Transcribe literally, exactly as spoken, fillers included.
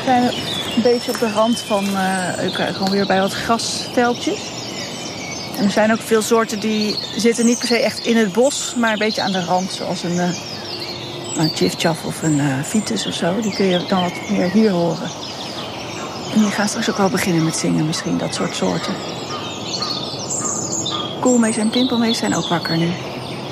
zijn een beetje op de rand van... Uh, gewoon weer bij wat grasveldjes. En er zijn ook veel soorten die zitten niet per se echt in het bos... maar een beetje aan de rand, zoals een, uh, een tjiftjaf of een uh, vitis of zo. Die kun je dan wat meer hier horen. En die gaan straks ook wel beginnen met zingen misschien, dat soort soorten. Koolmees en pimpelmees zijn ook wakker nu.